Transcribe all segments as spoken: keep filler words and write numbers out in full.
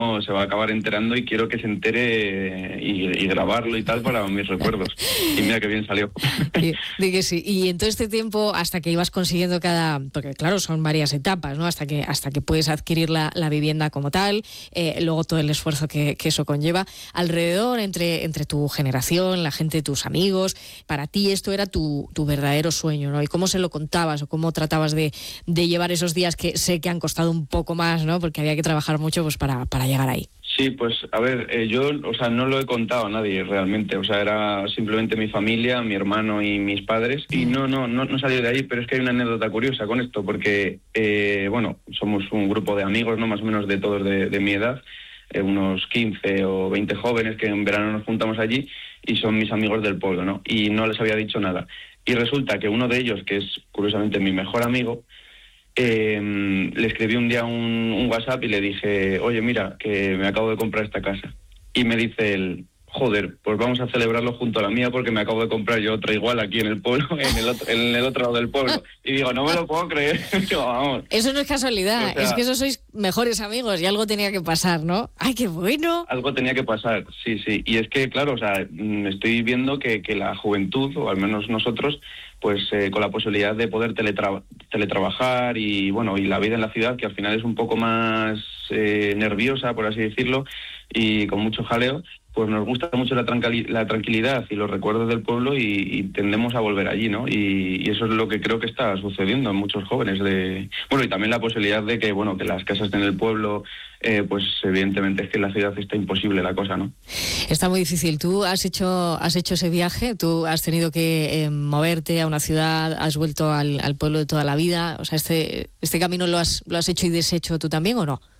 se va a acabar enterando y quiero que se entere y, y grabarlo y tal para mis recuerdos. Y mira qué bien salió. Y, de que sí. Y en todo este tiempo, hasta que ibas consiguiendo cada... Porque claro, son varias etapas, ¿no? Hasta que hasta que puedes adquirir la, la vivienda como tal, eh, luego todo el esfuerzo que, que eso conlleva. Alrededor, entre, entre tu generación, la gente, tus amigos, para ti esto era tu, tu verdadero sueño, ¿no? ¿Y cómo se lo contabas o cómo tratabas de, de llevar esos días que sé que han costado un poco más, ¿no? Porque había que trabajar mucho pues para, para llegar ahí. Sí, pues a ver, eh, yo, o sea, no lo he contado a nadie realmente, o sea, era simplemente mi familia, mi hermano y mis padres, y no, no, no, no salí de ahí, pero es que hay una anécdota curiosa con esto, porque, eh, bueno, somos un grupo de amigos, ¿no? Más o menos de todos de, de mi edad, eh, unos quince o veinte jóvenes que en verano nos juntamos allí, y son mis amigos del pueblo, ¿no? Y no les había dicho nada. Y resulta que uno de ellos, que es curiosamente mi mejor amigo, Eh, le escribí un día un, un WhatsApp y le dije, oye, mira, que me acabo de comprar esta casa. Y me dice él, joder, pues vamos a celebrarlo junto a la mía porque me acabo de comprar yo otra igual aquí en el pueblo, en el otro, en el otro lado del pueblo. Y digo, no me lo puedo creer. Digo, vamos. Eso no es casualidad, o sea, es que eso sois mejores amigos y algo tenía que pasar, ¿no? ¡Ay, qué bueno! Algo tenía que pasar, sí, sí. Y es que, claro, o sea, estoy viendo que, que la juventud, o al menos nosotros, pues eh, con la posibilidad de poder teletra- teletrabajar y, bueno, y la vida en la ciudad, que al final es un poco más eh, nerviosa, por así decirlo, y con mucho jaleo, pues nos gusta mucho la, tranquili- la tranquilidad y los recuerdos del pueblo y, y tendemos a volver allí, ¿no? Y, y eso es lo que creo que está sucediendo en muchos jóvenes. De Bueno, y también la posibilidad de que, bueno, que las casas en el pueblo, eh, pues evidentemente es que en la ciudad está imposible la cosa, ¿no? Está muy difícil. Tú has hecho has hecho ese viaje, tú has tenido que eh, moverte a una ciudad, has vuelto al, al pueblo de toda la vida. O sea, este este camino lo has lo has hecho y deshecho tú también, ¿o no?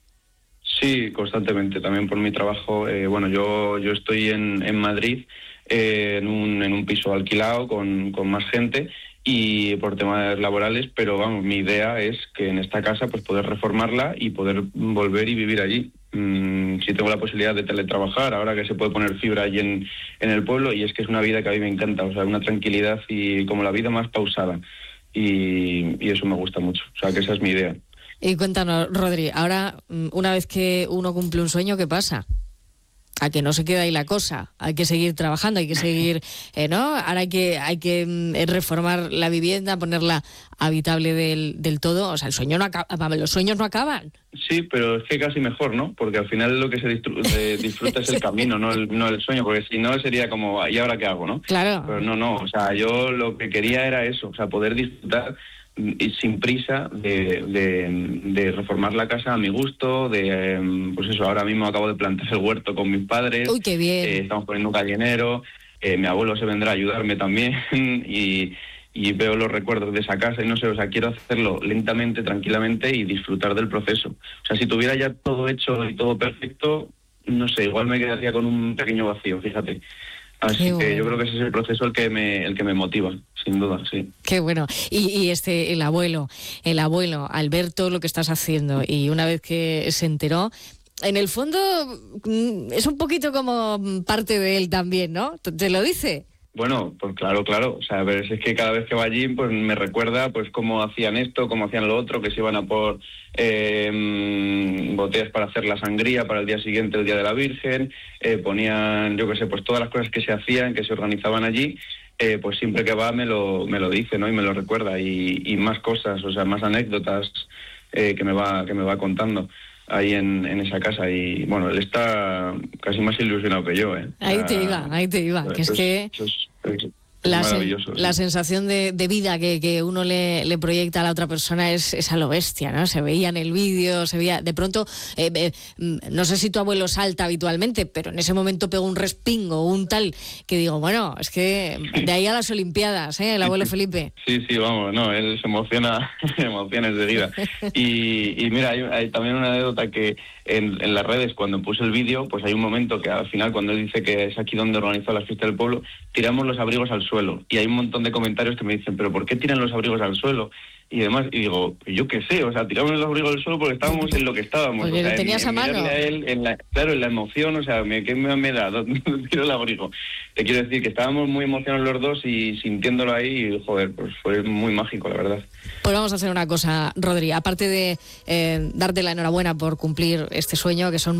Sí, constantemente, también por mi trabajo. Eh, bueno, yo yo estoy en, en Madrid, eh, en, un, en un piso alquilado con, con más gente y por temas laborales, pero vamos, mi idea es que en esta casa pues poder reformarla y poder volver y vivir allí. Mm, si tengo la posibilidad de teletrabajar, ahora que se puede poner fibra allí en, en el pueblo, y es que es una vida que a mí me encanta, o sea, una tranquilidad y como la vida más pausada. Y, y eso me gusta mucho, o sea, que esa es mi idea. Y cuéntanos, Rodri, ahora, una vez que uno cumple un sueño, ¿qué pasa? A que no se queda ahí la cosa, hay que seguir trabajando, hay que seguir, eh, ¿no? Ahora hay que hay que mm, reformar la vivienda, ponerla habitable del, del todo. O sea, el sueño no acaba, los sueños no acaban. Sí, pero es que casi mejor, ¿no? Porque al final lo que se distru- se disfruta es el camino, no el, no el sueño, porque si no sería como, ¿y ahora qué hago, no? Claro. Pero no, no, o sea, yo lo que quería era eso, o sea, poder disfrutar y sin prisa de, de, de reformar la casa a mi gusto, de, pues eso, ahora mismo acabo de plantar el huerto con mis padres. Uy, qué bien. Eh, estamos poniendo un gallinero, eh, mi abuelo se vendrá a ayudarme también y, y veo los recuerdos de esa casa y no sé, o sea, quiero hacerlo lentamente, tranquilamente y disfrutar del proceso. O sea, si tuviera ya todo hecho y todo perfecto, no sé, igual me quedaría con un pequeño vacío, fíjate. Así Qué que bueno. yo creo que ese es el proceso el que me el que me motiva, sin duda, sí. Qué bueno. Y, y este el abuelo, el abuelo, al ver todo lo que estás haciendo y una vez que se enteró, en el fondo es un poquito como parte de él también, ¿no? ¿Te lo dice? Bueno, pues claro, claro. O sea, a ver, si es que cada vez que va allí, pues me recuerda pues cómo hacían esto, cómo hacían lo otro, que se iban a por eh, botellas para hacer la sangría para el día siguiente, el Día de la Virgen, eh, ponían, yo qué sé, pues todas las cosas que se hacían, que se organizaban allí, eh, pues siempre que va me lo me lo dice, ¿no? Y me lo recuerda, y, y más cosas, o sea, más anécdotas eh, que me va que me va contando ahí en, en esa casa. Y bueno, él está casi más ilusionado que yo, ¿eh? Ahí O sea, te iba, ahí te iba, que es eso que eso es, es la, maravilloso. sen- Sí. la sensación de, de vida que, que uno le, le proyecta a la otra persona es, es a lo bestia, ¿no? Se veía en el vídeo, se veía, de pronto, eh, eh, no sé si tu abuelo salta habitualmente, pero en ese momento pegó un respingo, un tal, que digo, bueno, es que de ahí a las Olimpiadas, ¿eh? El abuelo Felipe. Sí, sí, vamos, no, él se emociona, se emociona enseguida. Y, y mira, hay, hay también una anécdota que en, en las redes, cuando puse el vídeo, pues hay un momento que al final, cuando él dice que es aquí donde organizó la fiesta del pueblo, tiramos los abrigos al suelo. Y hay un montón de comentarios que me dicen, ¿pero por qué tiran los abrigos al suelo? Y demás, y digo, yo qué sé, o sea, tiramos los abrigos al suelo porque estábamos en lo que estábamos. Porque o sea, lo tenías en, en a mano. mirarle a él, en la, claro, en la emoción, o sea, me, ¿qué me, me da? ¿Dónde tiro el abrigo? Te quiero decir que estábamos muy emocionados los dos y sintiéndolo ahí, y, joder, pues fue muy mágico, la verdad. Pues vamos a hacer una cosa, Rodri, aparte de eh, darte la enhorabuena por cumplir este sueño, que son